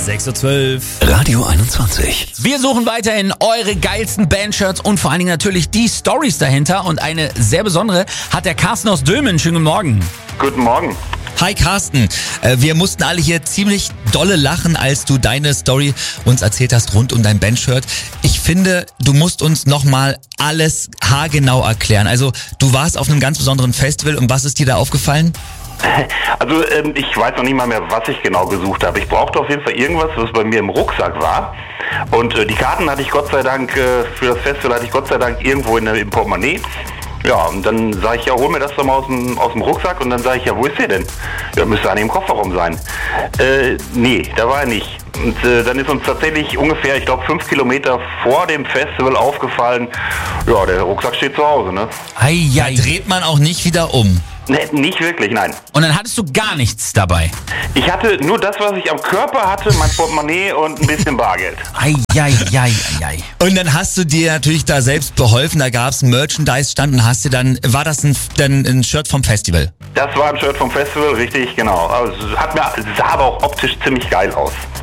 6:12 Uhr. Radio 21. Wir suchen weiterhin eure geilsten Bandshirts und vor allen Dingen natürlich die Stories dahinter. Und eine sehr besondere hat der Carsten aus Dülmen. Schönen guten Morgen. Guten Morgen. Hi Carsten, wir mussten alle hier ziemlich dolle lachen, als du deine Story uns erzählt hast rund um dein Bandshirt. Ich finde, du musst uns nochmal alles haargenau erklären. Also du warst auf einem ganz besonderen Festival und was ist dir da aufgefallen? Also ich weiß noch nicht mal mehr, was ich genau gesucht habe. Ich brauchte auf jeden Fall irgendwas, was bei mir im Rucksack war. Und die Karten hatte ich Gott sei Dank, für das Festival hatte ich Gott sei Dank irgendwo im Portemonnaie. Ja, und dann sage ich, ja, hol mir das doch mal aus dem Rucksack. Und dann sage ich, ja, wo ist der denn? Ja, müsste eigentlich im Kofferraum sein. Nee, da war er nicht. Und dann ist uns tatsächlich ungefähr, ich glaube, 5 Kilometer vor dem Festival aufgefallen, ja, der Rucksack steht zu Hause, ne? Da dreht man auch nicht wieder um. Nee, nicht wirklich, nein. Und dann hattest du gar nichts dabei. Ich hatte nur das, was ich am Körper hatte, mein Portemonnaie und ein bisschen Bargeld. Und dann hast du dir natürlich da selbst beholfen, da gab's einen Merchandise-Stand und hast dir dann, war das ein Shirt vom Festival? Das war ein Shirt vom Festival, richtig, genau. Also, sah aber auch optisch ziemlich geil aus.